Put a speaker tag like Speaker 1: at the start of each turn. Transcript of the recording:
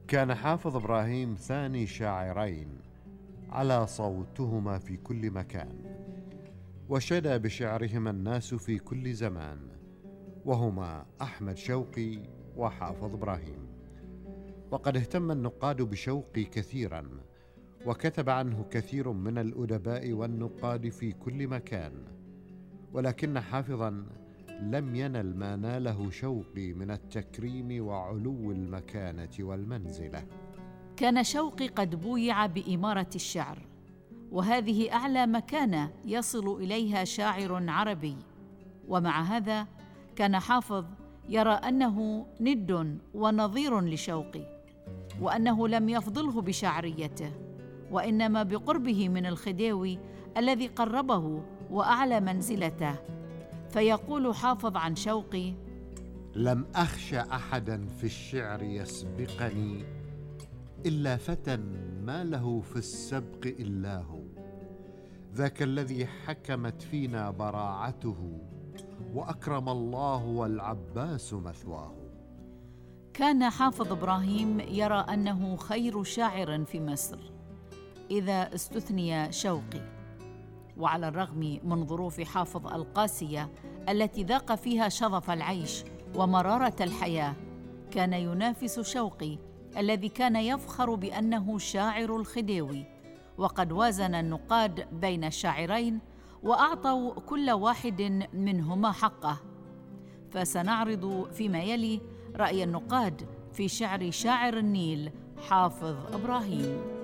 Speaker 1: كان حافظ إبراهيم ثاني شاعرين على صوتهما في كل مكان، وشدى بشعرهما الناس في كل زمان، وهما أحمد شوقي وحافظ إبراهيم. وقد اهتم النقاد بشوقي كثيرا، وكتب عنه كثير من الأدباء والنقاد في كل مكان، ولكن حافظا لم ينل ما ناله شوقي من التكريم وعلو المكانة والمنزلة.
Speaker 2: كان شوقي قد بويع بإمارة الشعر، وهذه أعلى مكانة يصل إليها شاعر عربي، ومع هذا كان حافظ يرى أنه ند ونظير لشوقي، وأنه لم يفضله بشعريته، وإنما بقربه من الخديوي الذي قربه وأعلى منزلته. فيقول حافظ عن شوقي:
Speaker 1: لم أخش أحدا في الشعر يسبقني، إلا فتى ما له في السبق إلا هو، ذاك الذي حكمت فينا براعته، وأكرم الله والعباس مثواه.
Speaker 2: كان حافظ إبراهيم يرى أنه خير شاعر في مصر إذا استثني شوقي، وعلى الرغم من ظروف حافظ القاسية التي ذاق فيها شظف العيش ومرارة الحياة، كان ينافس شوقي الذي كان يفخر بأنه شاعر الخديوي. وقد وازن النقاد بين الشاعرين وأعطوا كل واحد منهما حقه. فسنعرض فيما يلي رأي النقاد في شعر شاعر النيل حافظ إبراهيم.